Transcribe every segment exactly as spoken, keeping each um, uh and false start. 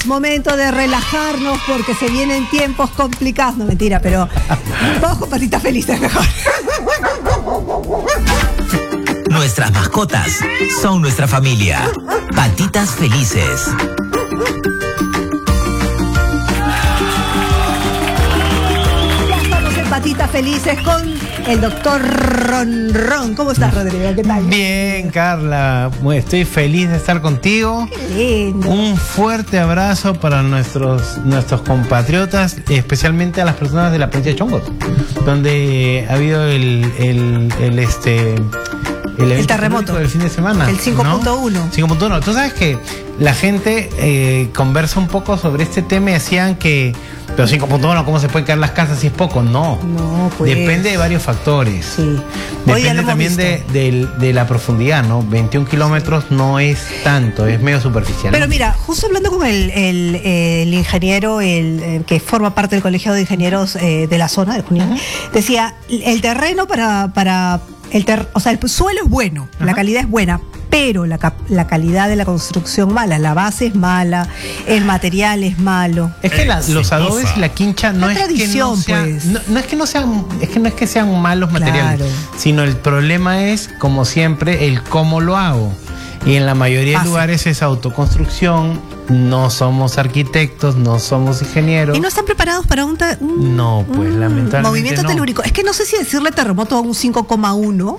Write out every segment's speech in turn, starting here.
momento de relajarnos porque se vienen tiempos complicados. No, mentira, pero vamos con patitas felices mejor. Nuestras mascotas son nuestra familia. Patitas felices. Patitas felices con el doctor Ron Ron. ¿Cómo estás, Rodrigo? ¿Qué tal? Bien, Carla. Estoy feliz de estar contigo. Qué lindo. Un fuerte abrazo para nuestros, nuestros compatriotas, especialmente a las personas de la provincia de Chongos, donde ha habido el, el, el este... El, el terremoto del fin de semana. El cinco punto uno. ¿no? cinco punto uno. Tú sabes que la gente eh, conversa un poco sobre este tema y decían que, pero cinco punto uno, ¿cómo se pueden caer las casas si es poco? No. No, pues. Depende de varios factores. Sí. Depende también de, de, de la profundidad, ¿no? veintiún kilómetros no es tanto, es medio superficial. Pero ¿no? mira, justo hablando con el, el, el ingeniero el, el que forma parte del Colegio de Ingenieros eh, de la zona de Junín, uh-huh. decía, el terreno para... para El ter, o sea, el suelo es bueno, ajá, la calidad es buena, pero la, la calidad de la construcción mala, la base es mala, el material es malo. Es que la, los adobes y la quincha no la es tradición, que no sean, pues. no, no es que no sean, es que no es que sean malos materiales, claro, sino el problema es, como siempre, el cómo lo hago. Y en la mayoría de lugares es autoconstrucción, no somos arquitectos, no somos ingenieros. ¿Y no están preparados para un, un no, pues, un lamentablemente movimiento no. telúrico? Es que no sé si decirle terremoto a un cinco coma uno.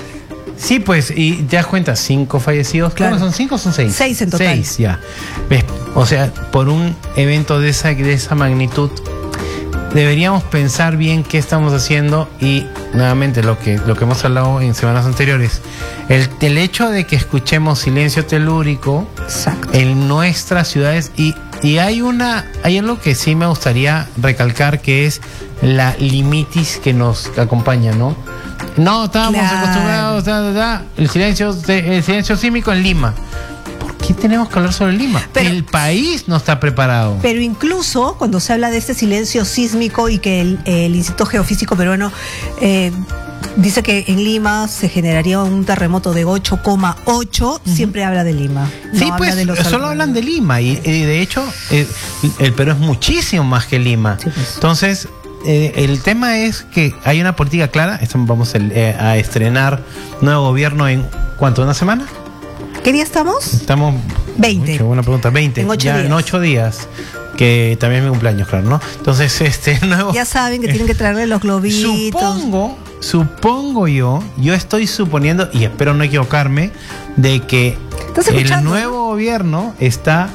Sí, pues, y te das cuenta, cinco fallecidos. Claro. ¿Son cinco o son seis? Seis en total. Seis, ya. ¿Ves? O sea, por un evento de esa, de esa magnitud, deberíamos pensar bien qué estamos haciendo y, nuevamente, lo que, lo que hemos hablado en semanas anteriores. El, el hecho de que escuchemos silencio telúrico, exacto, en nuestras ciudades y, y hay una hay algo que sí me gustaría recalcar, que es la limitis que nos acompaña, ¿no? No, estábamos claro. acostumbrados da, da, da, el silencio el silencio sísmico en Lima. ¿Por qué tenemos que hablar sobre Lima? Pero, el país no está preparado. Pero incluso cuando se habla de este silencio sísmico y que el, el Instituto Geofísico Peruano eh, dice que en Lima se generaría un terremoto de ocho coma ocho, uh-huh, siempre habla de Lima. No sí, pues, de los solo hablan de Lima y, y de hecho eh, el Perú es muchísimo más que Lima. Sí, pues. Entonces, eh, el tema es que hay una política clara. Vamos a, eh, a estrenar nuevo gobierno en ¿cuánto? ¿Una semana? ¿Qué día estamos? Estamos... veinte. Qué buena pregunta. veinte. En ocho ya días. En ocho días. Que también es mi cumpleaños, claro, ¿no? Entonces, este nuevo... Ya saben que tienen que traerle los globitos. Supongo, supongo yo, yo estoy suponiendo, y espero no equivocarme, de que el nuevo gobierno está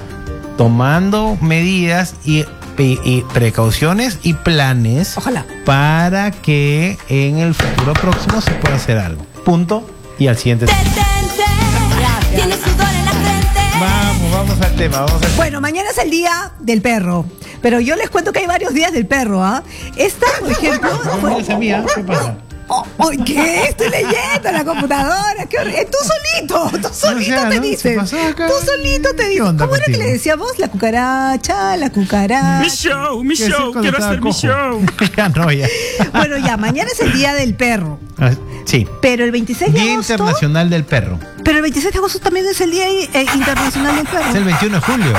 tomando medidas y, y, y precauciones y planes, ojalá, para que en el futuro próximo se pueda hacer algo. Punto. Y al siguiente tema. Tienes sudor en la frente. Vamos, vamos al tema, vamos al tema. Bueno, mañana es el día del perro. Pero yo les cuento que hay varios días del perro, ¿ah? ¿eh? Esta, por ejemplo. Fue... mía, ¿qué pasa? Oh, oh, ¿qué? Estoy leyendo en la computadora. ¿Qué horrible? Tú solito, tú solito, no, o sea, te ¿no? dices. Tú solito te dices. ¿Cómo contigo? Era que le decíamos? La cucaracha, la cucaracha. Mi show, mi show, quiero hacer cojo? mi show. ya no, ya. Bueno, ya, mañana es el día del perro. Ah, sí. Pero el veintiséis de Día agosto. Día Internacional del Perro. Pero el veintiséis de agosto también es el Día eh, Internacional del Perro. Es el veintiuno de julio.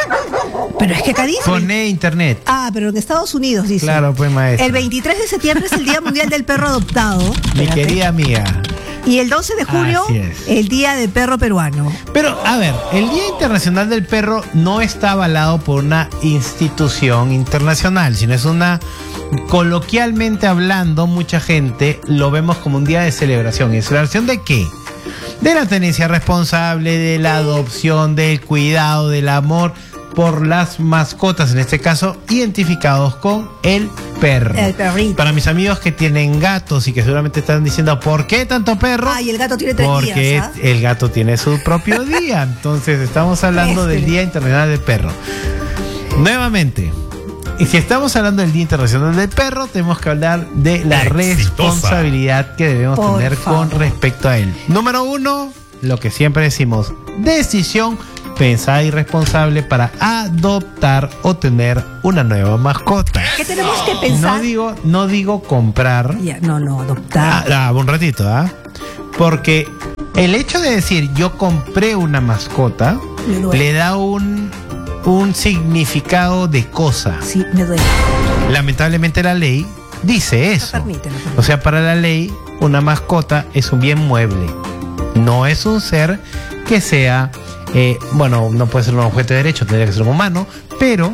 Pero es que acá dice. Pone internet. Ah, pero en Estados Unidos dice. Claro, pues, maestro. El veintitrés de septiembre es el Día Mundial del Perro Adoptado. Mi Espérate. querida amiga. Y el doce de julio, el Día del Perro Peruano. Pero, a ver, el Día Internacional del Perro no está avalado por una institución internacional, sino es una, coloquialmente hablando, mucha gente lo vemos como un día de celebración. ¿Y celebración de qué? De la tenencia responsable, de la adopción, del cuidado, del amor por las mascotas, en este caso, identificados con el perro. El perrito. Para mis amigos que tienen gatos y que seguramente están diciendo, ¿por qué tanto perro? Ay, el gato tiene tres Porque días. Porque ¿ah? el gato tiene su propio día. Entonces, estamos hablando del Día Internacional del Perro. Nuevamente, y si estamos hablando del Día Internacional del Perro, tenemos que hablar de la Exitosa. responsabilidad que debemos Por tener favor. con respecto a él. Número uno, lo que siempre decimos, decisión pensada y responsable para adoptar o tener una nueva mascota. ¿Qué tenemos que pensar? No digo, no digo comprar. Ya, no, no, adoptar. Ah, ah, un ratito, ¿ah? Porque el hecho de decir yo compré una mascota le da un un significado de cosa. Sí, me duele. Lamentablemente la ley dice eso. No permite, no permite. O sea, para la ley, una mascota es un bien mueble. No es un ser que sea, eh, bueno, no puede ser un objeto de derecho, tendría que ser un humano, pero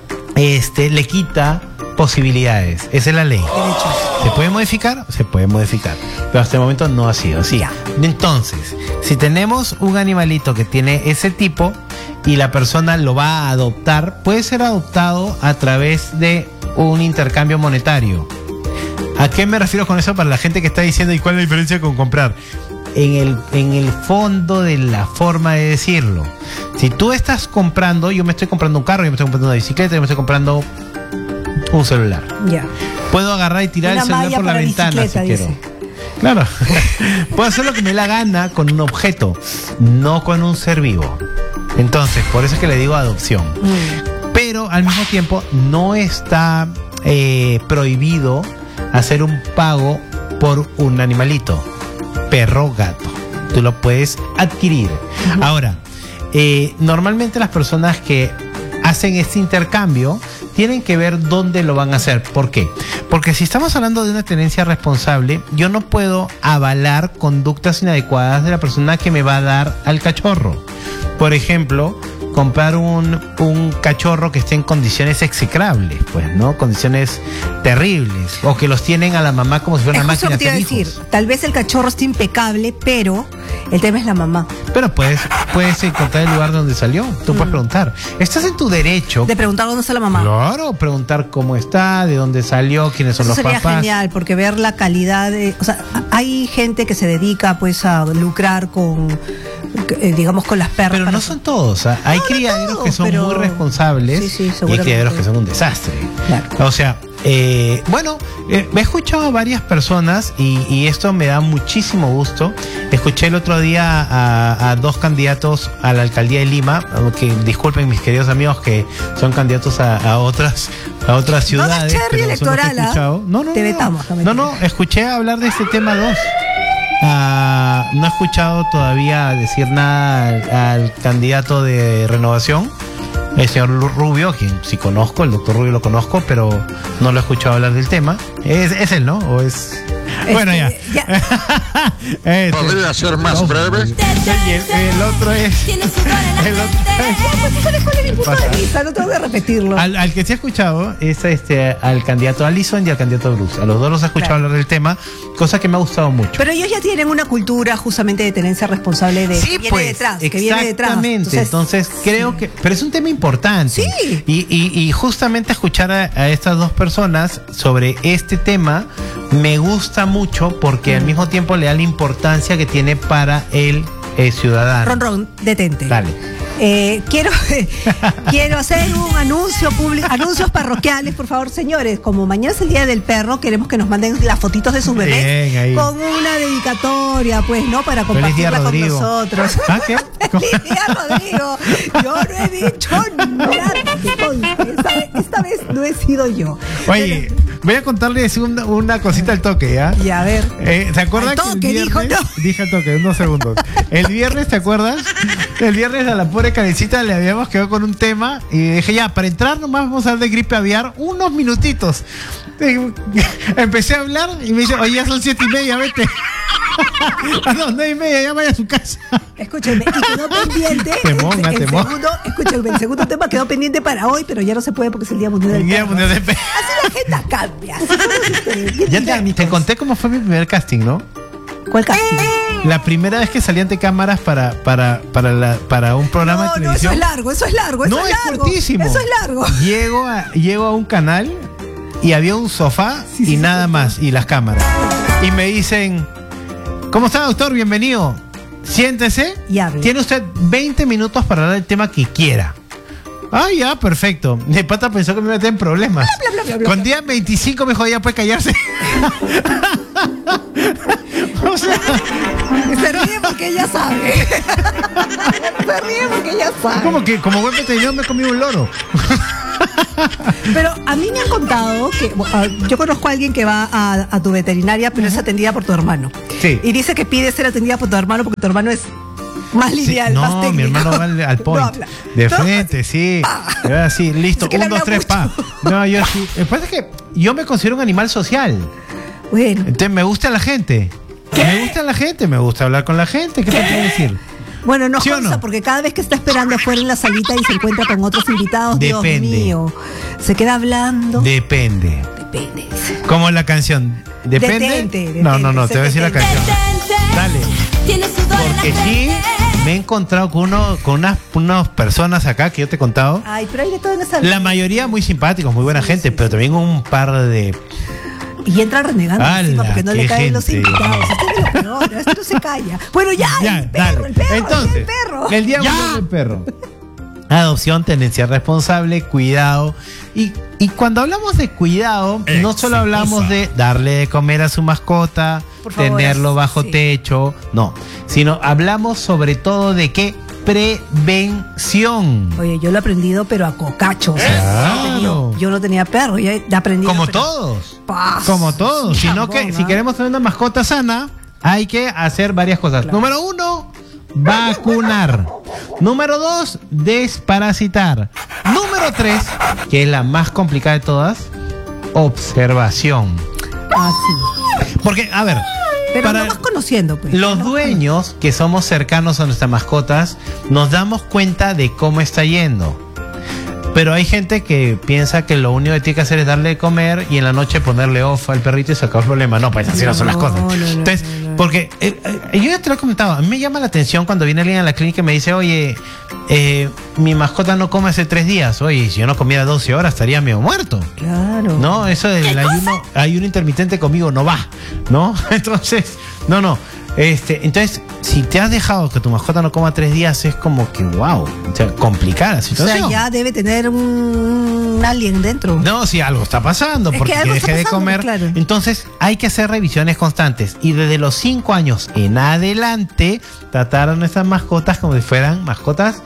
este le quita posibilidades. Esa es la ley. Derechos. ¿Se puede modificar? Se puede modificar. Pero hasta el momento no ha sido así. Ya. Entonces, si tenemos un animalito que tiene ese tipo y la persona lo va a adoptar, puede ser adoptado a través de un intercambio monetario. ¿A qué me refiero con eso para la gente que está diciendo y cuál es la diferencia con comprar? En el, en el fondo de la forma de decirlo. Si tú estás comprando, yo me estoy comprando un carro, yo me estoy comprando una bicicleta, yo me estoy comprando un celular. Ya. Puedo agarrar y tirar Una el celular malla por la para ventana si bicicleta, quiero. dice. Claro. Puedo hacer lo que me dé la gana con un objeto, no con un ser vivo. Entonces, por eso es que le digo adopción. Mm. Pero al mismo tiempo no está eh, prohibido hacer un pago por un animalito, perro, gato. Tú lo puedes adquirir. Uh-huh. Ahora, eh, normalmente las personas que hacen este intercambio tienen que ver dónde lo van a hacer. ¿Por qué? Porque si estamos hablando de una tenencia responsable, yo no puedo avalar conductas inadecuadas de la persona que me va a dar al cachorro. Por ejemplo, comprar un, un cachorro que esté en condiciones execrables, pues, ¿no? Condiciones terribles. O que los tienen a la mamá como si fuera una máquina de hacer hijos. Decir, tal vez el cachorro esté impecable, pero el tema es la mamá. Pero puedes, puedes encontrar el lugar donde salió. Tú mm. puedes preguntar. Estás en tu derecho. De preguntar dónde está la mamá. Claro, preguntar cómo está, de dónde salió, quiénes son Eso los sería papás. Genial, porque ver la calidad de... O sea, hay gente que se dedica, pues, a lucrar con... Eh, digamos con las perras. Pero no son todos, ¿eh? Hay no, criaderos no todos, que son pero... muy responsables, sí, sí, y hay criaderos que son un desastre. Claro. O sea, eh, bueno, eh, he escuchado a varias personas y, y esto me da muchísimo gusto. Escuché el otro día a, a dos candidatos a la alcaldía de Lima, que disculpen mis queridos amigos que son candidatos a, a otras a otras ciudades. No, pero electoral, he escuchado. No, no, te no, vetamos, no, no, no, escuché hablar de este tema dos. Uh, no he escuchado todavía decir nada al, al candidato de Renovación, el señor Rubio, quien sí conozco, el doctor Rubio lo conozco, pero no lo he escuchado hablar del tema. Es, es él, ¿no? ¿O es...? Este, bueno, ya. ya. este, ¿Podría ser más no, breve? Y el, el otro es... El otro es... No tengo que repetirlo. Al, al que sí he escuchado es este, al candidato Allison y al candidato Bruce. A los dos los he escuchado claro. hablar del tema, cosa que me ha gustado mucho. Pero ellos ya tienen una cultura justamente de tenencia responsable de sí, que viene pues, detrás. Que viene detrás. Entonces, Entonces creo sí. que... Pero es un tema importante. Sí. Y, y, y justamente escuchar a, a estas dos personas sobre este tema me gusta mucho porque mm. al mismo tiempo le da la importancia que tiene para el eh, ciudadano. Ron, Ron, detente. Dale. Eh, quiero, quiero hacer un anuncio público, anuncios parroquiales, por favor, señores. Como mañana es el Día del Perro, queremos que nos manden las fotitos de sus bebés Bien, con una dedicatoria, pues, ¿no? Para compartirla con Rodrigo. nosotros. ¿Ah, qué? Feliz día, Rodrigo. Yo no he dicho nada. Esta vez, esta vez no he sido yo. Oye, Pero, voy a contarles una, una cosita al toque, ¿ya? Ya, a ver. Eh, ¿Se acuerdan al toque, que el viernes, dijo, no. Dije al toque, unos segundos. El viernes, ¿te acuerdas? El viernes a la pobre Karencita le habíamos quedado con un tema y dije, ya, para entrar nomás vamos a hablar de gripe aviar unos minutitos. Empecé a hablar y me dice, oye, ya son siete y media, vete. A las nueve y media ya vaya a su casa. Escúcheme, y quedó pendiente. Temón, el, el temón. segundo, escúcheme, el segundo tema quedó pendiente para hoy, pero ya no se puede porque es el Día Mundial del Día Perro. Mundial del Perro. Así la gente cambia. Así ya te, te conté cómo fue mi primer casting, ¿no? ¿Cuál casting? La primera vez que salí ante cámaras para, para, para, la, para un programa no, de televisión. No, eso es largo, eso es largo, eso no, es largo. Es cortísimo. Eso es largo. Llego a, llego a un canal y había un sofá sí, y sí, nada sí, más, y las cámaras. Y me dicen, ¿cómo está, doctor? Bienvenido. Siéntese. Y hable. Tiene usted veinte minutos para hablar del tema que quiera. Ah, ya, perfecto. Mi pata pensó que me iba a meter en problemas. Bla, bla, bla, bla, Con bla. día veinticinco me dijo, ya puede callarse. O sea, se ríe porque ella sabe. Se ríe porque ella sabe. Como que como buen veterinario me he comido un loro. Pero a mí me han contado que uh, yo conozco a alguien que va a, a tu veterinaria, pero uh-huh. es atendida por tu hermano. Sí. Y dice que pide ser atendida por tu hermano porque tu hermano es Más lineal, sí, más no, técnico. mi hermano va al, al point. No habla. De No, frente, sí. Así, listo. Es que le Un, dos, habla tres, pa. mucho. No, yo sí. Lo que pasa es que yo me considero un animal social. Bueno, Entonces me gusta la gente. Me gusta la gente, me gusta hablar con la gente. ¿Qué te quiero decir? bueno, no ¿Sí o consta no? porque cada vez que está esperando afuera en la salita y se encuentra con otros invitados, Depende. Dios mío, se queda hablando. Depende. Depende. Como la canción. ¿Depende? Detente, detente, no, no, no, te voy a decir la detente. canción. Dale. Porque sí, me he encontrado con, uno, con unas, unas personas acá que yo te he contado. Ay, pero hay de todo en esa vida. La mayoría muy simpáticos, muy buena Sí, gente, sí, pero también un par de... Y entra renegando ¡Hala, encima porque no le qué caen los gente! invitados. Este es de lo peor, este no se calla. Bueno, ya, Ya, el perro, dale. el perro, Entonces, el perro. el día mundial del perro. Adopción, tenencia responsable, cuidado. Y, y cuando hablamos de cuidado, no solo hablamos de darle de comer a su mascota, Por favor, tenerlo bajo sí. techo, no, sino hablamos sobre todo de qué prevención. Oye, yo lo he aprendido, pero a cocacho. O sea, Claro. yo, he tenido- yo no tenía perro, yo he aprendido. Como pero- todos. Paz. Como todos. Sino que Chambón, si ¿ah? queremos tener una mascota sana, hay que hacer varias cosas. Claro. Número uno, vacunar. Número dos, desparasitar. Número tres, que es la más complicada de todas, observación. Ah, sí. Porque, a ver, Pero para no vas conociendo, pues. los No vas dueños que somos cercanos a nuestras mascotas, nos damos cuenta de cómo está yendo. Pero hay gente que piensa que lo único que tiene que hacer es darle de comer y en la noche ponerle off al perrito y se acabó el problema. No, pues así no, son las No, cosas. no, no, Entonces, no, no. porque eh, eh, yo ya te lo he comentado, a mí me llama la atención cuando viene alguien a la clínica y me dice, oye, eh, mi mascota no come hace tres días. Oye, si yo no comiera doce horas estaría medio muerto. Claro. No, eso del ayuno, ayuno intermitente conmigo no va, ¿no? Entonces, no, no. Este, entonces, si te has dejado que tu mascota no coma tres días, es como que, wow, o sea, complicada la O situación. sea, ya debe tener un, un alien dentro. No, si algo está pasando, Es porque que que algo deje está de pasando, comer. claro. Entonces, hay que hacer revisiones constantes. Y desde los cinco años en adelante, tratar a nuestras mascotas como si fueran mascotas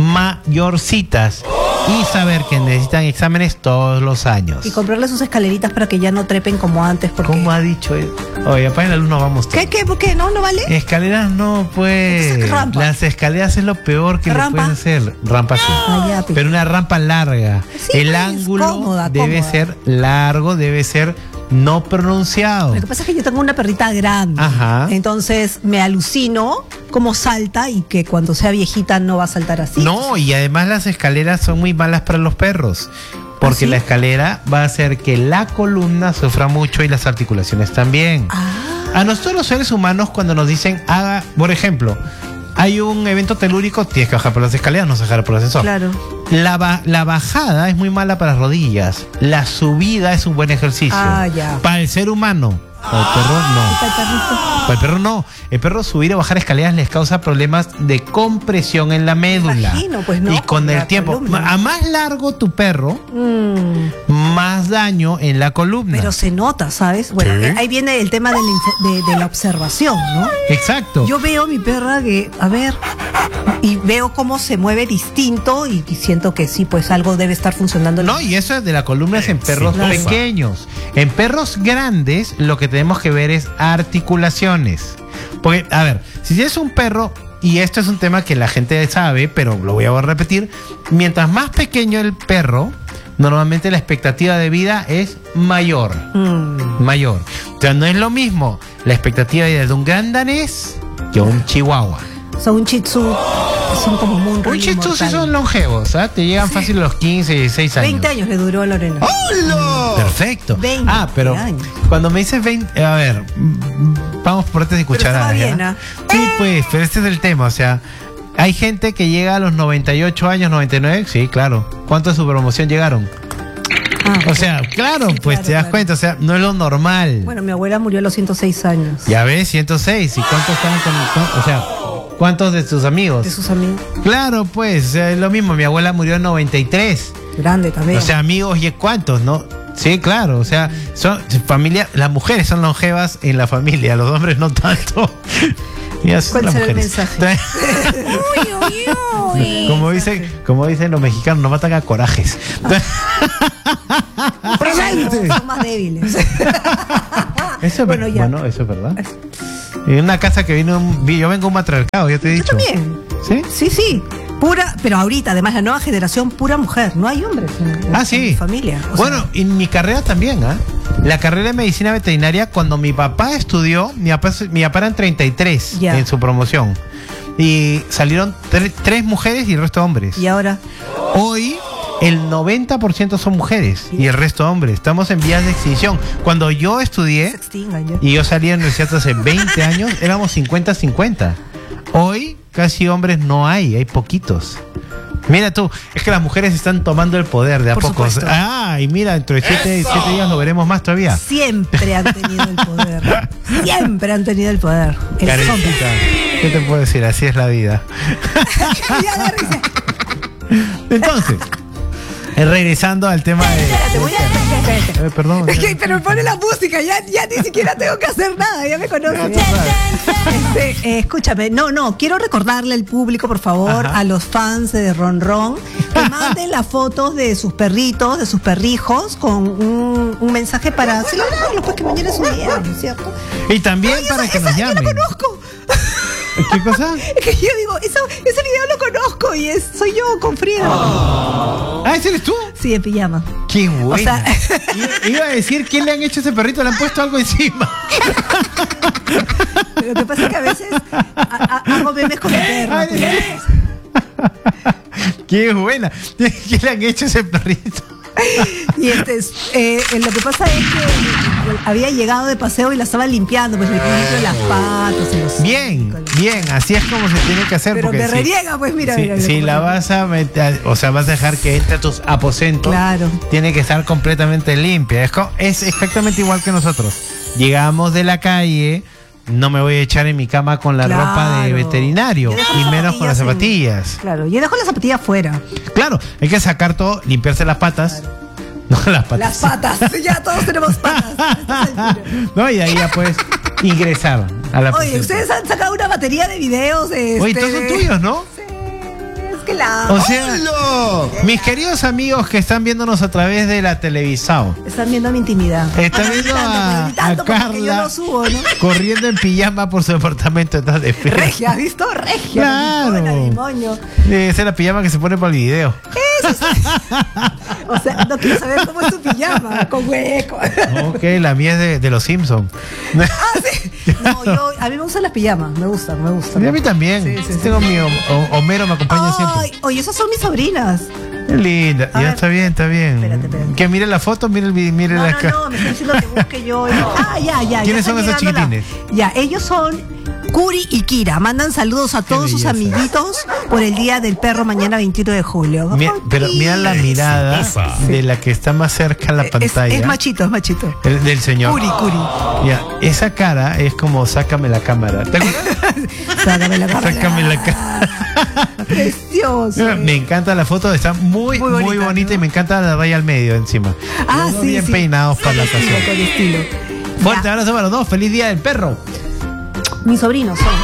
mayorcitas. Y saber que necesitan exámenes todos los años. Y comprarle sus escaleritas para que ya no trepen como antes. Porque... ¿Cómo ha dicho él? Oye, apaga la luz, no vamos todos. ¿Qué, qué, por qué? ¿No, no vale? Escaleras no, pues. Entonces, rampa. Las escaleras es lo peor que ¿Rampa? le puedes hacer. Rampa sí. Ah, ya, Pero una rampa larga. Sí, El pues, ángulo cómoda, debe cómoda. ser largo, debe ser no pronunciado. Lo que pasa es que yo tengo una perrita grande. Ajá. Entonces me alucino cómo salta y que cuando sea viejita no va a saltar así. No, y además las escaleras son muy malas para los perros. Porque ¿Ah, sí? la escalera va a hacer que la columna sufra mucho y las articulaciones también. Ah, A nosotros los seres humanos cuando nos dicen haga, por ejemplo, hay un evento telúrico, tienes que bajar por las escaleras, no bajar por el ascensor. claro. La, ba- la bajada es muy mala para las rodillas. La subida es un buen ejercicio. Ah, ya. Para el ser humano. Para el perro no. Está el perrito. Para el perro no. El perro subir o bajar escaleras les causa problemas de compresión en la médula. imagino, pues, ¿no? Y con Con el la tiempo, columna. a más largo tu perro, Mm, más daño en la columna. pero se nota, ¿sabes? Bueno, Sí. eh, ahí viene el tema de la, inf- de, de la observación, ¿no? Exacto. Yo veo a mi perra que, a ver, y veo cómo se mueve distinto y, y siento que sí, pues algo debe estar funcionando. No, y eso de la columna es en perros Claro. pequeños. En perros grandes, lo que tenemos que ver es articulaciones. Porque, a ver, si tienes un perro, y esto es un tema que la gente sabe, pero lo voy a repetir, mientras más pequeño el perro, normalmente la expectativa de vida es mayor. Mm, Mayor. O sea, no es lo mismo la expectativa de vida de un gran danés que un chihuahua. o sea, un shih tzu, son como muy Un shih tzu sí son longevos, ¿ah? Te llegan fácil a los quince, dieciséis años. veinte años le duró a Lorena. Perfecto. veinte ah, pero años. cuando me dices veinte, a ver, mm, vamos por antes de cucharadas. estaba ¿ya? bien, ¿ah? Sí, pues, pero este es el tema, o sea, hay gente que llega a los noventa y ocho años, noventa y nueve, sí, claro. ¿Cuántos de su promoción llegaron? Ah, O sea, claro, Sí, pues claro, te das claro. cuenta, o sea, no es lo normal. bueno, mi abuela murió a los ciento seis años. Ya ves, ciento seis, ¿y cuántos estaban con, con- o sea, cuántos de tus amigos? De sus amigos. Claro, pues, o sea, es lo mismo, mi abuela murió en noventa y tres. Grande también. O sea, amigos, ¿y cuántos, no? Sí, claro, o sea, son familia, las mujeres son longevas en la familia, los hombres no tanto. Ya son ¿Cuál las será el mujeres. mensaje? Uy, uy, uy. como dicen, como dicen los mexicanos, no matan a corajes. Exactamente. Son más débiles. Eso es Bueno, ver- ya. bueno, eso es verdad. En una casa que vino un, vi- yo vengo de un matriarcado, ya te he Yo dicho. también. ¿Sí? Sí, sí. Pura, pero ahorita, además, la nueva generación, pura mujer. No hay hombres en, en- Ah, en sí. mi familia. O Bueno, sea, en mi carrera también, ¿ah? La carrera de medicina veterinaria, cuando mi papá estudió, mi papá, mi papá eran treinta y tres Ya. en su promoción. Y salieron tre- tres mujeres y el resto hombres. y ahora. Hoy el noventa por ciento son mujeres y el resto hombres. Estamos en vías de extinción. Cuando yo Se estudié extingan ya. y yo salí de la universidad hace veinte años, éramos cincuenta cincuenta. Hoy casi hombres no hay, hay poquitos. Mira tú, es que las mujeres están tomando el poder de a Por poco. supuesto. Ah, y mira, dentro de siete, siete días lo veremos más todavía. Siempre han tenido el poder. Siempre han tenido el poder. El Karencita, ¿qué te puedo decir? Así es la vida. Ya da risa. Entonces, eh, regresando al tema de... Espérate, voy a. Eh, perdón. Es que, pero pone la música, ya, ya ni siquiera tengo que hacer nada, ya me conoces. Este, eh, escúchame, no, no, quiero recordarle al público, por favor, Ajá. a los fans de Ron Ron, que manden las fotos de sus perritos, de sus perrijos, con un, un mensaje para celebrarlo, pues que mañana es un día, ¿no es cierto? Y también Ay, para esa- que nos esa yo llamen. lo conozco. ¿Qué cosa? Es que yo digo, eso, ese video lo conozco y es, soy yo con Frida. Ah, ¿ese eres tú? Sí, en pijama. Qué bueno. sea- I- Iba a decir quién le han hecho a ese perrito, le han puesto algo encima. Lo que pasa es que a veces a- a- hago memes con mi perro. Ay, pues. Qué buena. ¿Qué le han hecho a ese perrito? Y este, es, eh, eh, lo que pasa es que había llegado de paseo y la estaba limpiando, pues le limpio las patas y los Bien, hocicos. bien, así es como se tiene que hacer. Pero porque me si- reniega, pues mira, si, mira, mira si cómo la se- vas a meter, o sea, vas a dejar que entre a tus aposentos, Claro. tiene que estar completamente limpia. Es, co- es exactamente igual que nosotros. Llegamos de la calle, no me voy a echar en mi cama con la Claro. ropa de veterinario, Yo dejo y las menos con las en- zapatillas. Claro, yo dejo las zapatillas afuera. Claro, hay que sacar todo, limpiarse las patas. No, las patas. Las patas, ya todos tenemos patas. a estas alturas. No, y ahí ya puedes ingresar a la Oye, ustedes han sacado una batería de videos. Este, Oye, todos son tuyos, ¿no? Sí, es que la. O sea, mis queridos amigos que están viéndonos a través de la televisión, Están viendo mi intimidad. están Ah, viendo ni tanto, a, pues, ni tanto, a porque yo Carla no subo, ¿no? corriendo en pijama por su departamento detrás de Frida. Regia, ¿has visto? Regia. Claro. Buena, demonio. Esa es la pijama que se pone para el video. O sea, no quiero saber cómo es tu pijama, con hueco. Ok, la mía es de, de los Simpsons. Ah, sí. No, yo, a mí me gustan las pijamas, me gustan, me gustan. Y a mí también. Sí, sí, sí. Tengo mi Hom- Hom- Homero, me acompaña Ay, siempre. oye, esas son mis sobrinas. Qué linda. A Ya ver. está bien, está bien. Espérate, espérate. Que mire la foto, mire el vi- mire No, la no, ca- no, me está diciendo que busque yo. Ah, ya, ya. ¿Quiénes ya son están esos llegando la- chiquitines? Ya, ellos son Curi y Kira. Mandan saludos a todos sus belleza. amiguitos por el Día del Perro mañana veintiuno de julio. Mi- Ay, pero mira la mirada Exitosa. de la que está más cerca a la es, pantalla. es machito, es machito. El- del señor. Curi, Curi. Ya, esa cara es como sácame la cámara. ¿Te acuerdas? Sácame la cámara. Sácame la cara. Precioso. Me encanta la foto, está muy, Muy muy bonita, bonita, ¿no? y me encanta la raya al medio encima. Ah, Los dos sí, bien sí. peinados para la Con estilo, ocasión. con estilo. Fuerte Ya, abrazo para los dos. Feliz día del perro. mis sobrinos son.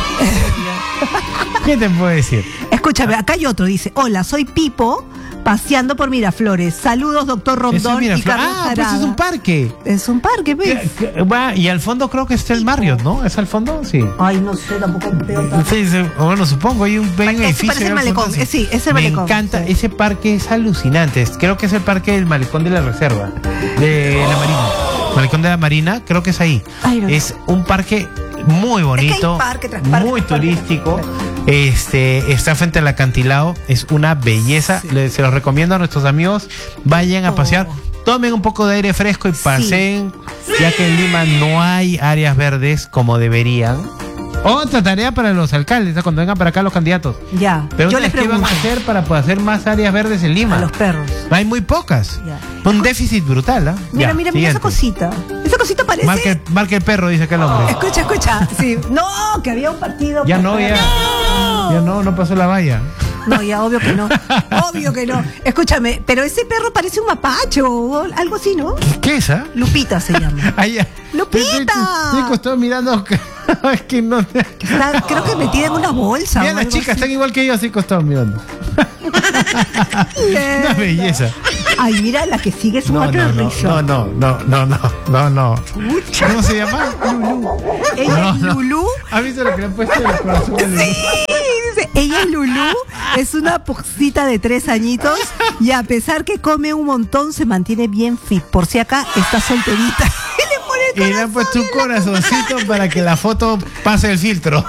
¿Qué te puedo decir? Escúchame, acá hay otro, dice, hola, soy Pipo, paseando por Miraflores. Saludos, doctor Eso es Rondón y Miraflores. Carlos Ah, pues Jarada. es un parque. Es un parque, ¿ves? Que- que- va, y al fondo creo que está el Marriott, ¿no? ¿Es al fondo? Sí. Ay, no sé, tampoco veo tanto. Sí, sí, bueno, supongo, hay un buen Ese edificio. parece el ahí al fondo, malecón, eh, sí, es el Me malecón, encanta, sí. ese parque es alucinante. Es- Creo que es el parque del malecón de la reserva, de la Marina. Malecón de la Marina, creo que es ahí. Ay, no. Es un parque muy bonito, parque tras parque muy tras parque turístico. tras Este está frente al acantilado, es una belleza. Sí. Le- se los recomiendo a nuestros amigos. Vayan a Oh. pasear, tomen un poco de aire fresco y Sí. paseen, ya que en Lima no hay áreas verdes como deberían. Otra tarea para los alcaldes, ¿no? Cuando vengan para acá los candidatos. Ya, yo les Pregúntales qué van pregunto a hacer para poder hacer más áreas verdes en Lima. a los perros. Hay muy pocas. Ya. Un déficit brutal, ¿ah? Mira, Ya, mira, mira esa siguiente. cosita. Esa cosita parece... Marca el, marca el perro, dice acá el hombre. Escucha, escucha. Sí. No, que había un partido... Ya por- no, ya. Ya no, no pasó la valla. No, ya, obvio que no. Obvio que no. Escúchame, pero ese perro parece un mapacho o algo así, ¿no? ¿Qué es, ah? Lupita se llama. Ay, ya. ¡Lupita! Estoy costado mirando. Es que no. Está, creo que metida en una bolsa. Mira, o las algo chicas así. están igual que yo, así costado mirando. Una belleza. Ay, mira, la que sigue es un No, no, no, aterrizo. no, no, no, no, no, no, no. ¿Cómo se llama? Lulú. Ella No, es no. Lulú. ¿Has visto lo que le han puesto en el corazón de Lulú? Dice, ella es Lulú, es una pocita de tres añitos y a pesar que come un montón, se mantiene bien fit. Por si acá está solterita. Y le pone el Y le han puesto un corazoncito para que la foto pase el filtro.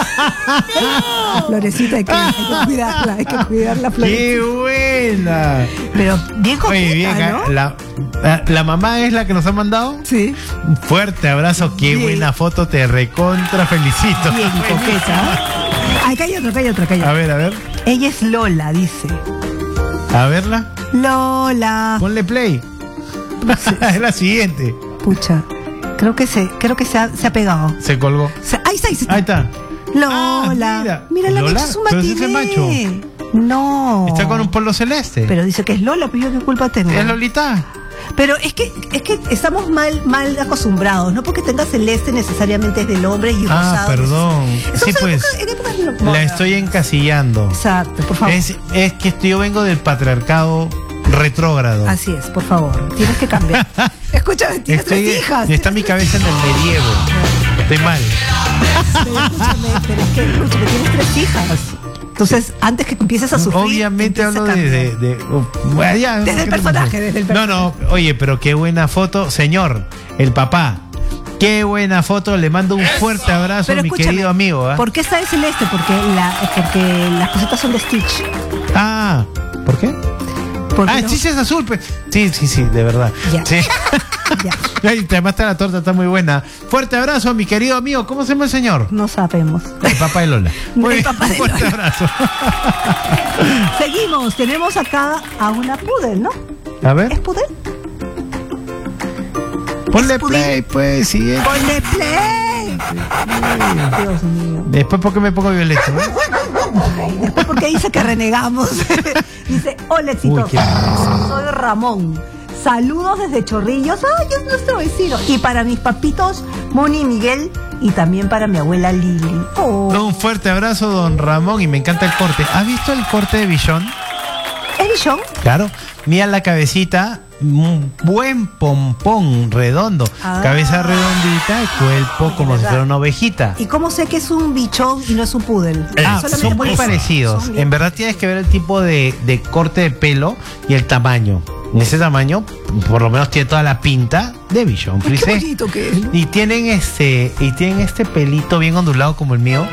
La florecita, hay que, hay que cuidarla, hay que cuidar la ¡Qué florecita. buena! Pero bien coqueta, Oye, bien, ¿no? la, la, la mamá es la que nos ha mandado. Sí, Un fuerte abrazo, qué Bien. buena foto, te recontra felicito. bien coqueta. ¿Eh? Acá hay otra, acá hay otra, acá hay A otra. ver, a ver, Ella es Lola, dice. a verla. Lola. Ponle play. Es la siguiente. Pucha, creo que se, creo que se ha, se ha pegado. Se colgó. Se- ahí está, ahí está. Ahí está. Lola. Ah, mira. mira, la Lola, noche es un pero ese es matiné. macho. No. Está con un polo celeste. Pero dice que es Lola, pues yo qué culpa tengo. ¿Es Lolita? Pero es que, es que estamos mal, mal acostumbrados. No porque tenga celeste necesariamente es del hombre y Ah, rosado. perdón. Estamos Sí, en pues. época- en épocas de moda. La estoy encasillando. Exacto, por favor. Es, es que yo vengo del patriarcado retrógrado. Así es, por favor. Tienes que cambiar. Escúchame, tienes Estoy, tres hijas. está mi cabeza en el medievo. Estoy mal. Pero escúchame, pero es que, escúchame, tienes tres hijas. Entonces, antes que empieces a sufrir. Obviamente empieza hablo a de, cambiar. de, de- uh, bueno, ya, Desde el ¿qué te personaje, pasa? desde el No, no, oye, pero qué buena foto, señor, el papá. Qué buena foto, le mando un fuerte abrazo Pero a mi escúchame, querido amigo. ¿ah? ¿por qué está de celeste? Porque, la, porque las cositas son de Stitch. Ah, ¿por qué? Porque Ah, no- sí, sí, es azul. Pues. Sí, sí, sí, de verdad. Ya. Sí. Ya, Ay, además está la torta, está muy buena. Fuerte abrazo a mi querido amigo. ¿Cómo se llama el señor? no sabemos. El papá de Lola. Muy El bien, papá de fuerte Lola. abrazo. Seguimos, tenemos acá a una pudel, ¿no? A ¿Es ver, pudel? ponle es pudín. play, pues, sí. ¡Ponle play! Dios mío. Después, ¿por qué me pongo violeta? eh? Ay, después, ¿por qué dice que renegamos? Dice, hola, exitoso. Uy, qué risa. Soy Ramón. Saludos desde Chorrillos. Ay, es nuestro vecino. Y para mis papitos, Moni y Miguel. Y también para mi abuela Lili. Oh. Un fuerte abrazo, don Ramón, y me encanta el corte. ¿Has visto el corte de Billón? ¿Es Billón? Claro. Mira la cabecita, un buen pompón redondo. Ah. Cabeza redondita, cuerpo Ay, como si ¿verdad? fuera una ovejita. ¿Y cómo sé que es un bichón y no es un pudel? Ah, Solamente son por muy eso. parecidos. Son bien- En verdad tienes que ver el tipo de, de corte de pelo y el tamaño. En ese tamaño, por lo menos tiene toda la pinta de Bichon Ay, qué Frisé. bonito que es, ¿no? Y tienen este, y tienen este pelito bien ondulado como el mío.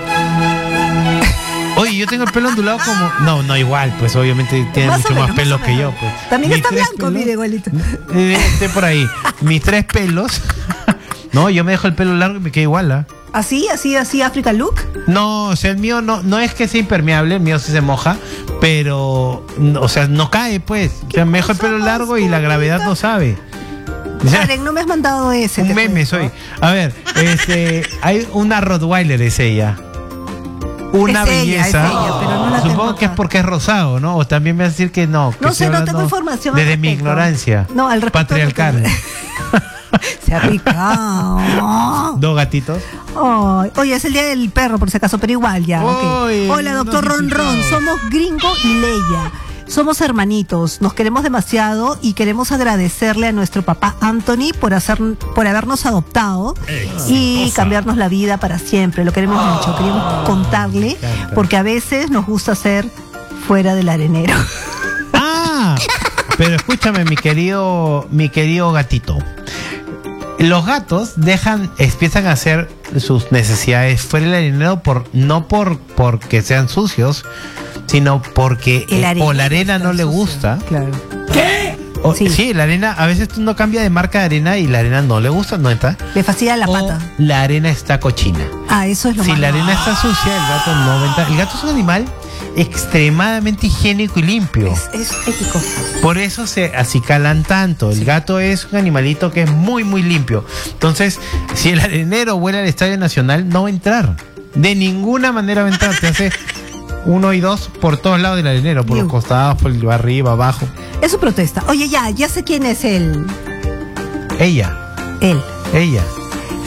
Oye, yo tengo el pelo ondulado como. No, no igual, pues obviamente tiene Más o mucho menos, más pelo más o que menos. yo. Pues. También Mis está tres blanco, pelos- mire, igualito. Eh, Esté por ahí. Mis tres pelos. No, yo me dejo el pelo largo y me queda igual, ¿ah? Así, así, así, African look. No, o sea, el mío no, no es que sea impermeable, el mío sí se moja, pero, o sea, no cae, pues. O sea, me dejo el cosa pelo más largo y la gravedad no sabe. O sea, Karen, no me has mandado ese. un te meme cuento. soy. A ver, este, hay una Rottweiler, es ella. Una Es ella, belleza. es ella, pero no la tengo Supongo que es acá. porque es rosado, ¿no? O también me vas a decir que no. Que No estoy sé, no hablando tengo información al Desde mi respecto. ignorancia. No, al respecto no Patriarcal. tengo. Se ha picado. Dos gatitos. Ay, oye, es el día del perro, por si acaso, pero igual ya. ok. Oye, Hola, doctor unos Ron Ron. diputados. Somos Gringo y Leia. Somos hermanitos, nos queremos demasiado y queremos agradecerle a nuestro papá Anthony por hacer, por habernos adoptado y cambiarnos la vida para siempre. Lo queremos mucho, queríamos contarle encanta. porque a veces nos gusta ser fuera del arenero. Ah, pero escúchame, mi querido, mi querido gatito. Los gatos dejan, empiezan a hacer sus necesidades fuera del arenero por, no por porque sean sucios, sino porque El eh, arena o la arena no le sucia. gusta. Claro. O- Sí. sí. la arena, a veces uno cambia de marca de arena y la arena no le gusta, ¿no está? Le fastidia la O pata. la arena está cochina. Ah, eso es lo Si más. la arena está sucia, el gato no va a entrar. El gato es un animal extremadamente higiénico y limpio. Es, es ético. Por eso se acicalan tanto. El gato es un animalito que es muy, muy limpio. Entonces, si el arenero vuela al Estadio Nacional, no va a entrar. De ninguna manera va a entrar. Te hace uno y dos por todos lados del arenero. Por Iu. los costados, por el arriba, abajo. Es su protesta. Oye, ya, ya sé quién es él. Ella, Él. ella.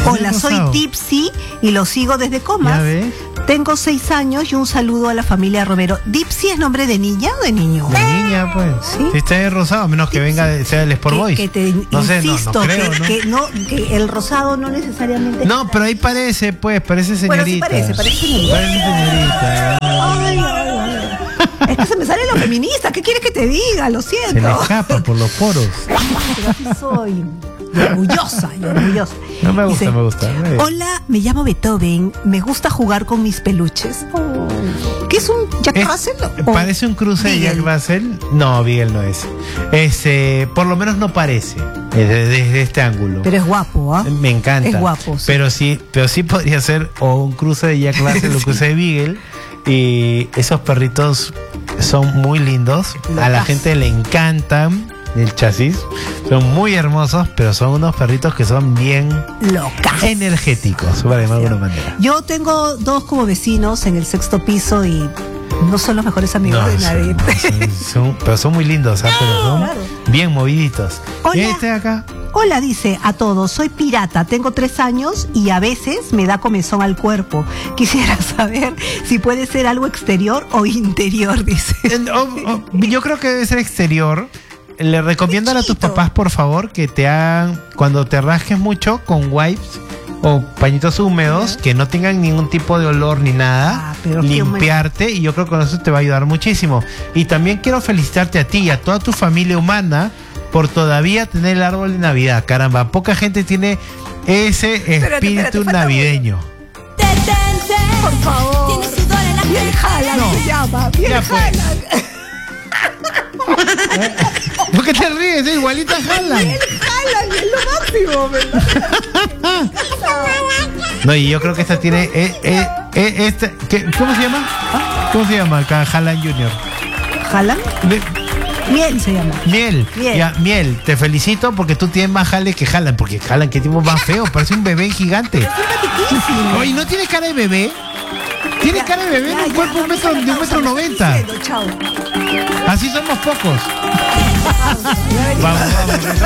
Hola, soy rosado. Dipsy y lo sigo desde Comas. ¿Ya ves? Tengo seis años y un saludo a la familia Romero. ¿Dipsy es nombre de niña o de niño? De niña, pues. ¿Sí? Si está de rosado, a menos que venga de, sea del Sport que, Boys. que te no sé, no, insisto, no creo, que, ¿no? que no, que el rosado no necesariamente. No, pero ahí parece, pues, parece Bueno, sí señorita. parece, parece señorita. Parece señorita. Ay, ay, ay. Es que se me sale lo feminista. ¿Qué quieres que te diga? Lo Se le siento. escapa por los poros. Pero así soy. Y orgullosa, y orgullosa. No me gusta, Dice, me gusta. Eh. Hola, me llamo Beethoven. Me gusta jugar con mis peluches. Oh. ¿Qué es un Jack Es- Russell? ¿O ¿Parece un cruce de Beagle? Jack Russell? No, Beagle no es. Este, por lo menos no parece desde, desde este ángulo. Pero es guapo, ¿ah? Me encanta. Es guapo, sí. Pero sí, pero sí podría ser o un cruce de Jack Russell o un Sí. cruce de Beagle. Y esos perritos son muy lindos. A la Locas. gente le encantan el chasis. Son muy hermosos, pero son unos perritos que son bien Locas. energéticos, para llamarlo de alguna manera. Yo tengo dos como vecinos en el sexto piso y no son los mejores amigos No, de nadie. son- son- son- pero son muy lindos, ¿ah? Pero son Claro. bien moviditos. Hola. ¿Y este de acá? Hola, dice a todos, soy pirata, tengo tres años y a veces me da comezón al cuerpo. Quisiera saber si puede ser algo exterior o interior, dice. Eh, oh, oh, yo creo que debe ser exterior. Le recomiendan a tus Chiquito. papás, por favor, que te hagan, cuando te rasques mucho, con wipes o pañitos húmedos, que no tengan ningún tipo de olor ni nada, Ah, pero qué limpiarte, y yo creo que con eso te va a ayudar muchísimo. Y también quiero felicitarte a ti y a toda tu familia humana por todavía tener el árbol de Navidad. Caramba, poca gente tiene ese espíritu espérate, falta navideño. Por favor. Bien Haaland No. se llama. Bien Ya, pues. Haaland. ¿Por qué te ríes? Es igualita a Haaland. Bien Haaland, es lo máximo, ¿verdad? No, y yo creo que esta tiene. Eh, eh, eh, esta, ¿qué- ¿Cómo se llama? ¿Cómo se llama acá? Haaland junior ¿Haaland? Le- Miel se llama. Miel. Miel. Ya, Miel, te felicito porque tú tienes más jale que Haaland. Porque Haaland, que tipo más feo, parece un bebé gigante. Simpaticísimo. Oye, ¿no tiene cara de bebé? Tiene Ya, cara de bebé ya, en un ya, cuerpo no un me metro, de un sientas, metro me noventa. estoy diciendo, chao. Así somos pocos. Ya venimos. Vamos, vamos.